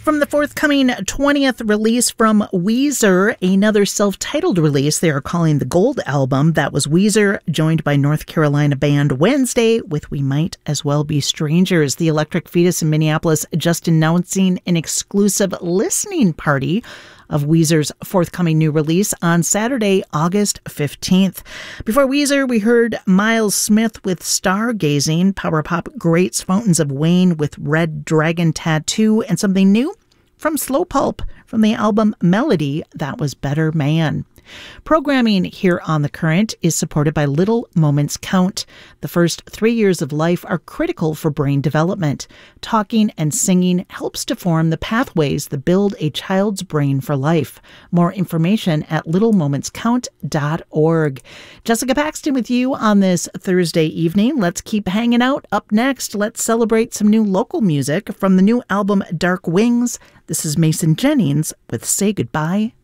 From the forthcoming 20th release from Weezer, another self-titled release they are calling the Gold Album. That was Weezer, joined by North Carolina band Wednesday with We Might As Well Be Strangers. The Electric Fetus in Minneapolis just announcing an exclusive listening party of Weezer's forthcoming new release on Saturday, August 15th. Before Weezer, we heard Miles Smith with Stargazing, power pop greats Fountains of Wayne with Red Dragon Tattoo, and something new from Slow Pulp from the album Melody, that was Better Man. Programming here on The Current is supported by Little Moments Count. The first 3 years of life are critical for brain development. Talking and singing helps to form the pathways that build a child's brain for life. More information at littlemomentscount.org. Jessica Paxton with you on this Thursday evening. Let's keep hanging out. Up next, let's celebrate some new local music from the new album Dark Wings. This is Mason Jennings with Say Goodbye